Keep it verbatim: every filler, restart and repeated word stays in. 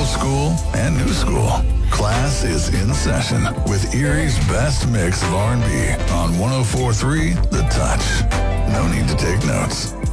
old school and new school. Class is in session with Erie's best mix of R and B on one oh four point three The Touch. No need to take notes.